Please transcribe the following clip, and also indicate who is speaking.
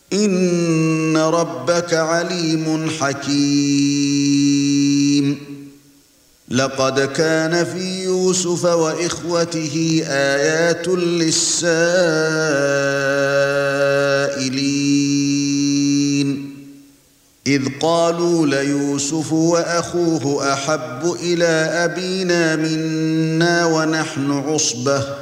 Speaker 1: إِنَّ رَبَّكَ عَلِيمٌ حَكِيمٌ لَقَدْ كَانَ فِي يُوسُفَ وَإِخْوَتِهِ آيَاتٌ لِلسَّائِلِينَ إِذْ قَالُوا لَيُوسُفُ وَأَخُوهُ أَحَبُّ إِلَى أَبِينَا مِنَّا وَنَحْنُ عُصْبَةٌ